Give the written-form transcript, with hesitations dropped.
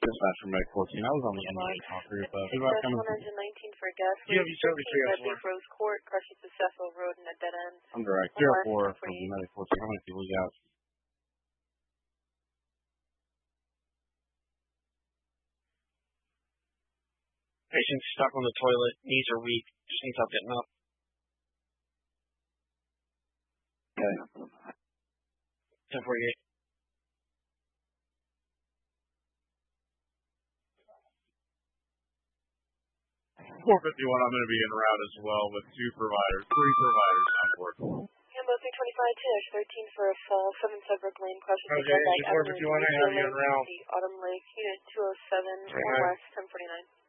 Dispatch from Medic 14. I was on the end talker. Express 119 for gas. You have utility 13 Red Leaf Rose Court, crushes to Cecil Road and a dead end. I'm direct. 04 from Medic 14. How many people you got? Patient stuck on the toilet. Knees are weak. Just needs help getting up. Okay. 1048. 451, I'm going to be en route as well with three providers on board. Hambo 325-13 for a fall, 7 Sudbrook Lane, crushes to Okay, Avenue. 451, I have you en route. Autumn Lake, Unit 207, Right. West, 1049.